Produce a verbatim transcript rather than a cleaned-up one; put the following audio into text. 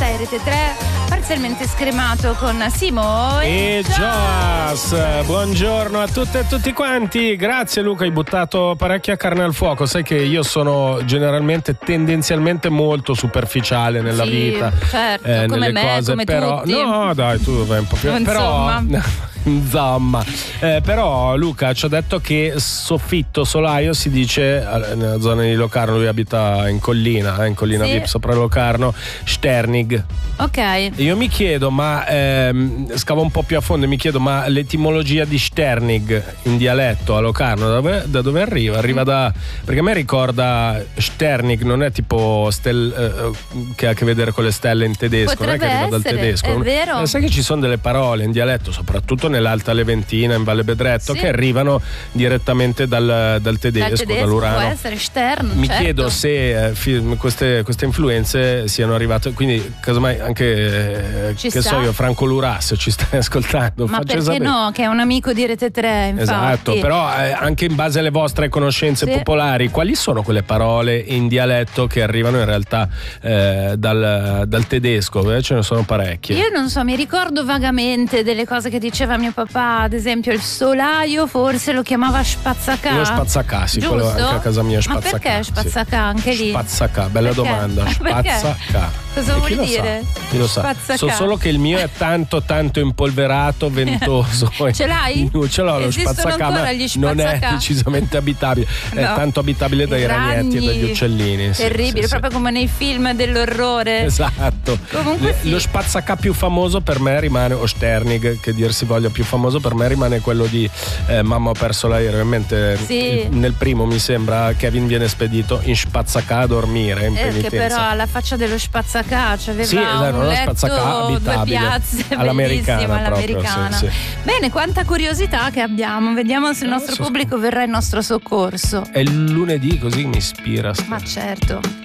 sei Rete tre, parzialmente scremato con Simo e, e Joas. Buongiorno a tutte e tutti quanti. Grazie Luca, hai buttato parecchia carne al fuoco. Sai che io sono generalmente tendenzialmente molto superficiale nella sì, vita, certo, eh, come nelle me, cose, come però tutti. no dai, tu vai un po' più insomma. però insomma eh, però Luca ci ha detto che soffitto solaio si dice nella zona di Locarno, lui abita in collina, eh, in collina sì. V I P sopra Locarno, Sternig. Ok. Io mi chiedo, ma ehm, scavo un po' più a fondo e mi chiedo, ma l'etimologia di Sternig in dialetto a Locarno da dove, da dove arriva? Arriva da, perché a me ricorda Sternig, non è tipo stel, eh, che ha a che vedere con le stelle in tedesco, potrebbe non è che arriva essere, dal tedesco. è vero. Eh, sai che ci sono delle parole in dialetto, soprattutto nell'Alta Leventina, in Valle Bedretto, sì. che arrivano direttamente dal, dal tedesco, dal tedesco, dall'urano. può essere Stern, Mi certo. chiedo se eh, fi, queste, queste influenze siano arrivate, quindi casomai anche eh, Ci che sta. so io, Franco Luras, se ci stai ascoltando, ma facci perché sapere. no, che è un amico di Rete tre, infatti. Esatto, però eh, anche in base alle vostre conoscenze sì. popolari, quali sono quelle parole in dialetto che arrivano in realtà eh, dal, dal tedesco? Eh, ce ne sono parecchie. Io non so, mi ricordo vagamente delle cose che diceva mio papà, ad esempio il solaio forse lo chiamava spazzacà. Lo spazzacà, sì, quello anche a casa mia è spazzacà. Ma perché spazzacà sì. anche lì? Spazzacà, bella Perché? domanda. Spazzacà. Cosa E vuol chi lo dire? Sa? Chi lo sa? Spazzacà. So solo che il mio è tanto tanto impolverato, ventoso. Ce l'hai? Ce l'ho lo Esistono spazzacà, ancora ma gli non è spazzacà? decisamente abitabile. No. È tanto abitabile dai I ragnetti ragni, e dagli uccellini. Sì, terribile, sì, proprio sì. come nei film dell'orrore. Esatto. Comunque Le, sì. Lo spazzacà più famoso per me rimane, o Sternig, che dir si voglia, più famoso per me rimane quello di eh, Mamma ho perso l'aereo. In mente Sì. nel primo mi sembra Kevin viene spedito in spazzacà a dormire in Eh, che penitenza. però alla faccia dello spazzacà cioè aveva Sì, esatto, un uno letto, spazzacà due abitabile. piazze, All'americana bellissima, proprio, all'americana. sì, sì. Bene, quanta curiosità che abbiamo, vediamo se il nostro Adesso pubblico verrà in nostro soccorso. È il lunedì, così mi ispira. Ma certo.